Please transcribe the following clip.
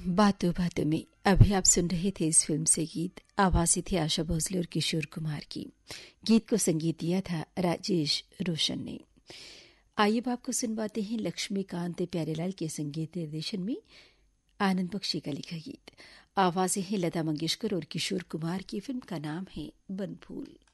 बातों बातों में अभी आप सुन रहे थे इस फिल्म से गीत। आवाज़ें थी आशा भोसले और किशोर कुमार की। गीत को संगीत दिया था राजेश रोशन ने। आइए अब आपको सुनवाते हैं लक्ष्मीकांत प्यारेलाल के संगीत निर्देशन में आनंद बख्शी का लिखा गीत। आवाज़ें हैं लता मंगेशकर और किशोर कुमार की। फिल्म का नाम है बनफूल।